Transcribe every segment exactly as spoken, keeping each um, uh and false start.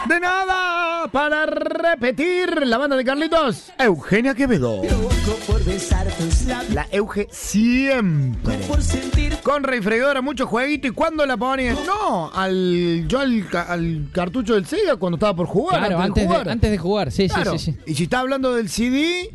De nada, para repetir, la banda de Carlitos, Eugenia Quevedo. La Euge siempre. Con refrigeradora, mucho jueguito. ¿Y cuándo la ponían? No, al, yo al, al cartucho del Sega cuando estaba por jugar. Claro, antes, antes, de, jugar. de, antes de jugar, sí, Claro. sí, sí, sí. Y si está hablando del C D,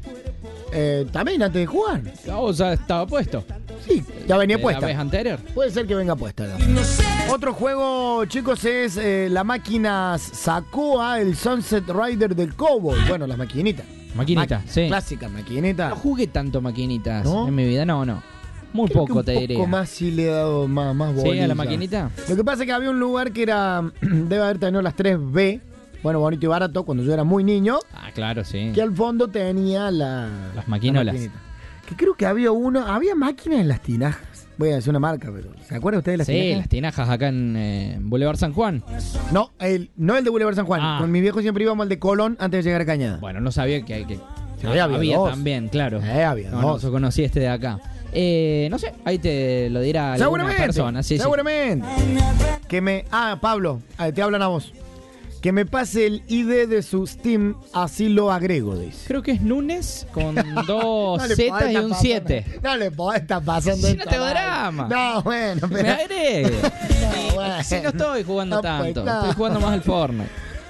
eh, también antes de jugar. O sea, estaba puesto. Sí, ya venía ¿De puesta. la vez anterior? Puede ser que venga puesta. ¿No? Otro juego, chicos, es eh, la máquina Sacoa, el Sunset Rider del Cowboy. Bueno, las maquinitas. Maquinita, Ma- sí. Clásica, maquinita. No jugué tanto maquinitas ¿No? en mi vida, no, no. Muy Creo poco, que te un diría. poco más sí le he dado más, más bolilla. ¿Sí, a la maquinita? Lo que pasa es que había un lugar que era, debe haber tenido las tres B, bueno, bonito y barato, cuando yo era muy niño, Ah, claro, sí. que al fondo tenía la... Las maquinolas. la maquinita. Que creo que había uno, había máquinas en las tinajas. Voy a decir una marca, pero ¿se acuerda usted de las Sí, tinajas? las tinajas acá en eh, Boulevard San Juan. No, el, no el de Boulevard San Juan. Ah. Con mi viejo siempre íbamos al de Colón antes de llegar a Cañada. Bueno, no sabía que, que Sí, había dos. también, claro. Eh, había no, no, dos. yo conocí este de acá. Eh, no sé, ahí te lo dirá alguna Seguramente. persona. Sí, sí. seguramente. Que me. Ah, Pablo, ah, te hablan a vos. Que me pase el I D de su Steam, así lo agrego, dice. Creo que es Nunes con dos No le Z podés y estar un pasando- siete. No le podés estar pasando Si no esta tengo vaina. drama. No, bueno, Me pero. agregue. No, bueno. Si no estoy jugando No, pues, tanto, claro. estoy jugando más al Fortnite.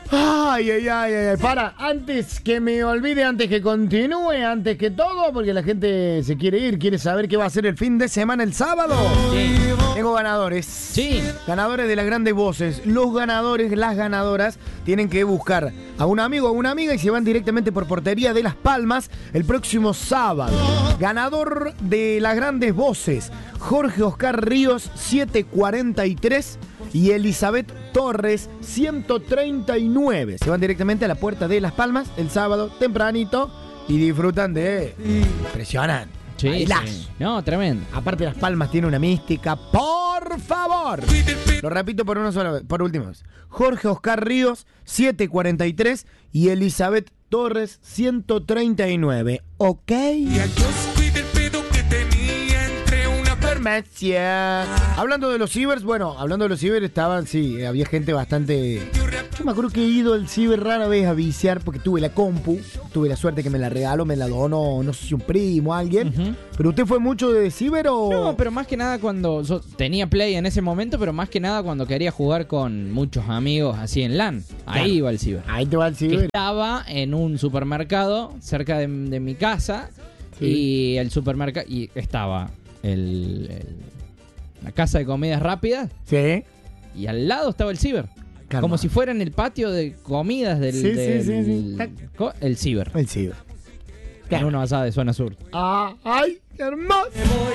Ay, ay, ay, ay, ay. Para, antes que me olvide, antes que continúe, antes que todo, porque la gente se quiere ir, quiere saber qué va a hacer el fin de semana, el sábado. Sí. Tengo ganadores. Sí. Ganadores de las grandes voces. Los ganadores, las ganadoras, tienen que buscar a un amigo o a una amiga y se van directamente por Portería de Las Palmas el próximo sábado. Ganador de las grandes voces, Jorge Oscar Ríos, setecientos cuarenta y tres. Y Elizabeth Torres, ciento treinta y nueve. Se van directamente a la puerta de Las Palmas el sábado tempranito y disfrutan de... Impresionante. Sí, Bailazo. sí. No, tremendo. Aparte Las Palmas tiene una mística, por favor. Lo repito por una sola vez, por última vez. Jorge Oscar Ríos, setecientos cuarenta y tres y Elizabeth Torres, ciento treinta y nueve. ¿Ok? Y a Dios cuide el pedo que tenía entre una Farmacia. Hablando de los cibers, bueno, hablando de los cibers estaban, sí, había gente bastante... Yo me acuerdo que he ido al ciber rara vez a viciar porque tuve la compu, tuve la suerte que me la regaló, me la donó, no sé si un primo, alguien. Ujú. ¿Pero usted fue mucho de ciber o...? No, pero más que nada cuando yo tenía Play en ese momento, pero más que nada cuando quería jugar con muchos amigos así en LAN. Ahí Claro. iba el ciber. Ahí te va el Que ciber. estaba en un supermercado cerca de, de mi casa. Sí. Y el supermercado. Y estaba el, el- la casa de comidas rápidas. Sí. Y al lado estaba el ciber. Calma. Como si fuera en el patio de comidas del. Sí, sí, del- sí, sí. co- El ciber. El ciber. En una basada de zona sur. Ah, ¡ay, qué hermoso!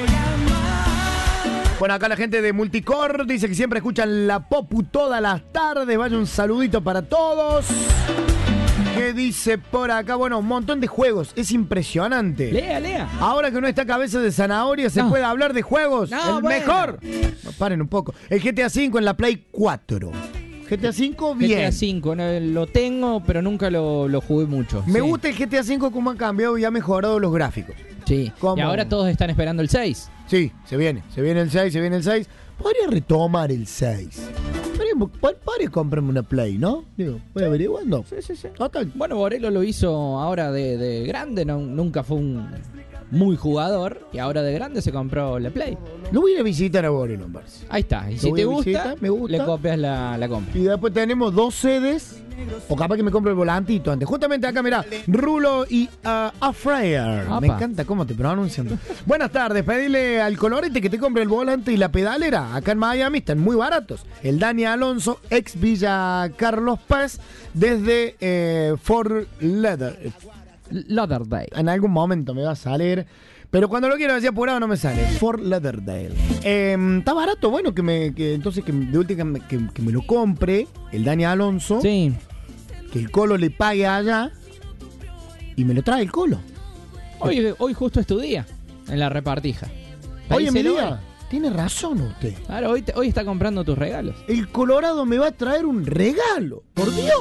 Bueno, acá la gente de Multicore dice que siempre escuchan la Popu todas las tardes. Vaya un saludito para todos. ¿Qué dice por acá? Bueno, un montón de juegos. Es impresionante. Lea, lea. Ahora que no está Cabeza de Zanahoria, se No. puede hablar de juegos. No, el bueno. mejor. No, paren un poco. El G T A cinco en la Play cuatro. G T A cinco, bien. G T A cinco, no, lo tengo, pero nunca lo, lo jugué mucho. Me Sí. gusta el G T A cinco como ha cambiado y ha mejorado los gráficos. Sí. ¿Cómo? Y ahora todos están esperando el seis. Sí, se viene. Se viene el seis, se viene el seis. Podría retomar el seis. Podría comprarme una Play, ¿no? Digo, voy averiguando. Sí, sí, sí. Total. Bueno, Borelo lo hizo ahora de, de grande, no, nunca fue un muy jugador y ahora de grande se compró la Play. Lo voy a ir a visitar a Borelo, me parece. Ahí está, y Lo si voy te a gusta, visitar, me gusta. le copias la, la compra. Y después tenemos dos sedes. O capaz que me compro el volantito antes. Justamente acá, mirá, Rulo y uh, Afrayer. Apa. Me encanta cómo te pronuncian. Buenas tardes, pedile al colorete que te compre el volante y la pedalera. Acá en Miami están muy baratos. El Dani Alonso, ex Villa Carlos Paz, desde eh, Fort Lauderdale. Lauderdale. En algún momento me va a salir. Pero cuando lo quiero decir apurado no me sale. Fort Lauderdale. Eh, está barato, bueno, que me que entonces que de última que, que me lo compre el Dani Alonso. Sí. Que el Colo le pague allá y me lo trae el Colo. Hoy, hoy justo es tu día en la repartija. Hoy en mi Pedíselo día. hoy. Tiene razón usted. Claro, hoy, te- hoy está comprando tus regalos. El Colorado me va a traer un regalo. Por Dios.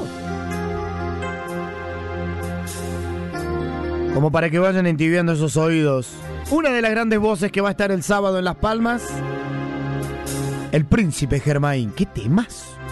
Como para que vayan entibiando esos oídos. Una de las grandes voces que va a estar el sábado en Las Palmas. El Príncipe Germain. ¿Qué temas?